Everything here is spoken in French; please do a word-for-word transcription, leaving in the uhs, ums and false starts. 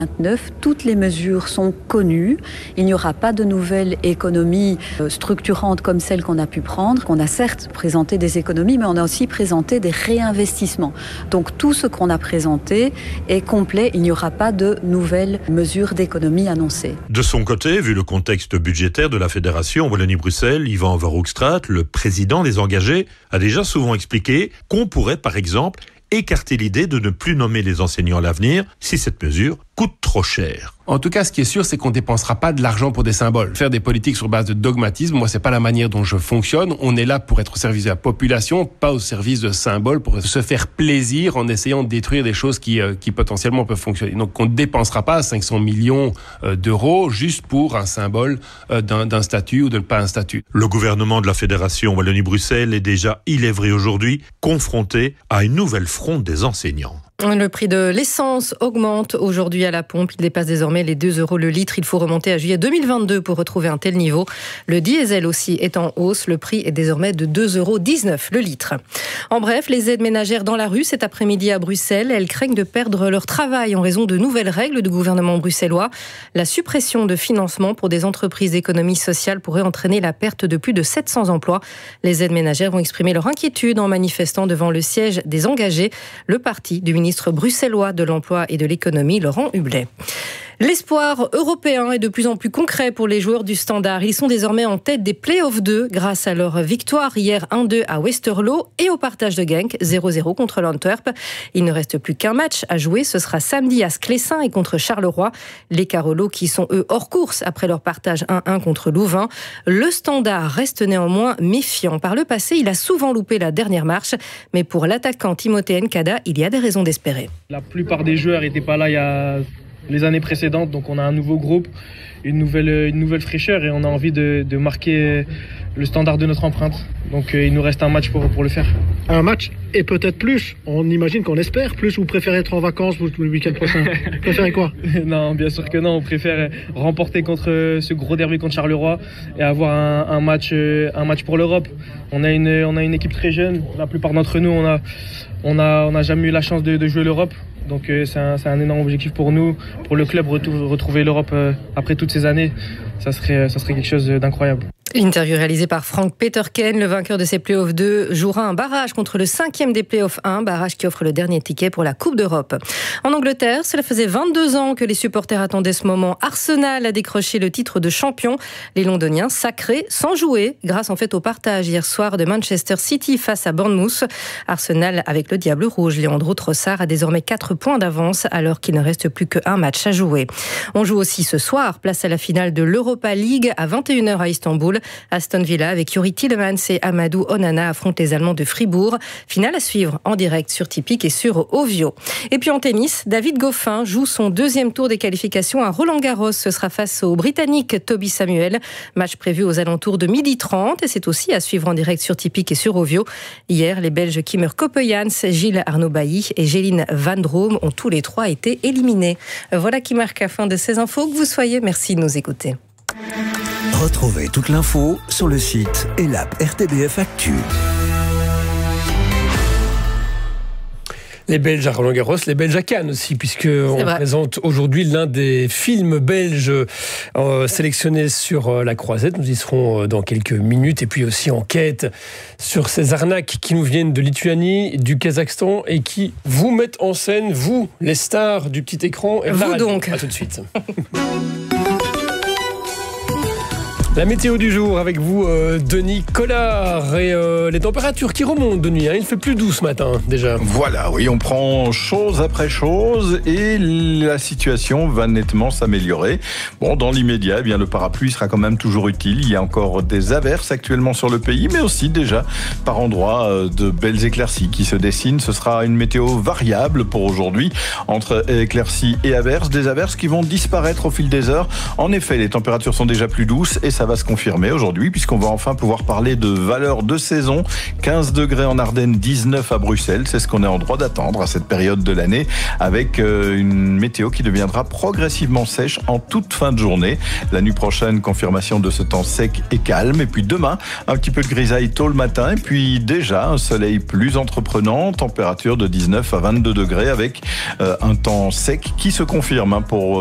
vingt-neuf, toutes les mesures sont connues. Il n'y aura pas de nouvelles économies structurantes comme celles qu'on a pu prendre. On a certes présenté des économies, mais on a aussi présenté des réinvestissements. Donc tout ce qu'on a présenté est complet. Il n'y aura pas de nouvelles mesures d'économie annoncées. De son côté, vu le contexte budgétaire de la Fédération Wallonie-Bruxelles, Yvan Verhoekstraat, le président des engagés, a déjà souvent expliqué qu'on pourrait, par exemple, écarter l'idée de ne plus nommer les enseignants à l'avenir si cette mesure coûte trop cher. En tout cas, ce qui est sûr, c'est qu'on ne dépensera pas de l'argent pour des symboles. Faire des politiques sur base de dogmatisme, moi, c'est pas la manière dont je fonctionne. On est là pour être au service de la population, pas au service de symboles, pour se faire plaisir en essayant de détruire des choses qui, euh, qui potentiellement peuvent fonctionner. Donc, on ne dépensera pas cinq cents millions euh, d'euros juste pour un symbole euh, d'un, d'un statut ou de pas un statut. Le gouvernement de la Fédération Wallonie-Bruxelles est déjà, il est vrai aujourd'hui, confronté à une nouvelle fronde des enseignants. Le prix de l'essence augmente aujourd'hui à la pompe. Il dépasse désormais les deux euros le litre. Il faut remonter à juillet deux mille vingt-deux pour retrouver un tel niveau. Le diesel aussi est en hausse. Le prix est désormais de deux euros dix-neuf le litre. En bref, les aides ménagères dans la rue cet après-midi à Bruxelles. Elles craignent de perdre leur travail en raison de nouvelles règles du gouvernement bruxellois. La suppression de financement pour des entreprises d'économie sociale pourrait entraîner la perte de plus de sept cents emplois. Les aides ménagères vont exprimer leur inquiétude en manifestant devant le siège des engagés, le parti du ministre bruxellois de l'Emploi et de l'Économie, Laurent Hublet. L'espoir européen est de plus en plus concret pour les joueurs du Standard. Ils sont désormais en tête des play-offs deux grâce à leur victoire hier un deux à Westerlo et au partage de Genk zéro zéro contre l'Antwerp. Il ne reste plus qu'un match à jouer. Ce sera samedi à Sclessin et contre Charleroi. Les Carolos qui sont eux hors course après leur partage un un contre Louvain. Le Standard reste néanmoins méfiant. Par le passé, il a souvent loupé la dernière marche. Mais pour l'attaquant Timothée Nkada, il y a des raisons d'espérer. La plupart des joueurs n'étaient pas là il y a les années précédentes, donc on a un nouveau groupe, une nouvelle, une nouvelle fraîcheur et on a envie de, de marquer le standard de notre empreinte. Donc euh, il nous reste un match pour, pour le faire. Un match et peut-être plus. On imagine qu'on espère plus. Vous préférez être en vacances vous, le week-end prochain? Vous préférez quoi? Non, bien sûr que non. On préfère remporter contre ce gros derby contre Charleroi et avoir un, un, match, un match pour l'Europe. On a, une, on a une équipe très jeune. La plupart d'entre nous, on a, on a, on a jamais eu la chance de, de jouer l'Europe. Donc euh, c'est, un, c'est un énorme objectif pour nous, pour le club, retou- retrouver l'Europe euh, après toutes ces années. Ça serait, ça serait quelque chose d'incroyable. Interview réalisée par Frank Peterken. Le vainqueur de ces playoffs deux jouera un barrage contre le cinquième des playoffs un, barrage qui offre le dernier ticket pour la Coupe d'Europe. En Angleterre, cela faisait vingt-deux ans que les supporters attendaient ce moment. Arsenal a décroché le titre de champion. Les Londoniens sacrés sans jouer, grâce en fait au partage hier soir de Manchester City face à Bournemouth. Arsenal avec le Diable Rouge. Leandro Trossard a désormais quatre points d'avance alors qu'il ne reste plus qu'un match à jouer. On joue aussi ce soir, place à la finale de l'Europa League à vingt et une heures à Istanbul. Aston Villa avec Yuri Tielemans et Amadou Onana affrontent les Allemands de Fribourg. Finale à suivre en direct sur Tipeee et sur Ovio. Et puis en tennis, David Goffin joue son deuxième tour des qualifications à Roland-Garros. Ce sera face au Britannique Toby Samuel. Match prévu aux alentours de midi trente et c'est aussi à suivre en direct sur Tipeee et sur Ovio. Hier, les Belges Kimmer Coppejans, Gilles Arnaud-Bailly et Géline Van Drome ont tous les trois été éliminés. Voilà qui marque la fin de ces infos. Que vous soyez, merci de nous écouter. Retrouvez toute l'info sur le site et l'app R T B F Actu. Les Belges à Roland-Garros, les Belges à Cannes aussi, puisqu'on présente aujourd'hui l'un des films belges euh, sélectionnés sur euh, la croisette. Nous y serons euh, dans quelques minutes. Et puis aussi enquête sur ces arnaques qui nous viennent de Lituanie, du Kazakhstan et qui vous mettent en scène, vous, les stars du petit écran. Et vous donc. À tout de suite. La météo du jour avec vous, euh, Denis Collard, et euh, les températures qui remontent de nuit. Hein. Il fait plus doux ce matin déjà. Voilà, oui, on prend chose après chose et la situation va nettement s'améliorer. Bon, dans l'immédiat, eh bien, le parapluie sera quand même toujours utile. Il y a encore des averses actuellement sur le pays, mais aussi déjà par endroits euh, de belles éclaircies qui se dessinent. Ce sera une météo variable pour aujourd'hui, entre éclaircies et averses. Des averses qui vont disparaître au fil des heures. En effet, les températures sont déjà plus douces et ça ça va se confirmer aujourd'hui puisqu'on va enfin pouvoir parler de valeurs de saison. quinze degrés en Ardennes, dix-neuf à Bruxelles. C'est ce qu'on est en droit d'attendre à cette période de l'année avec une météo qui deviendra progressivement sèche en toute fin de journée. La nuit prochaine, confirmation de ce temps sec et calme. Et puis demain, un petit peu de grisaille tôt le matin. Et puis déjà, un soleil plus entreprenant. Température de dix-neuf à vingt-deux degrés avec un temps sec qui se confirme pour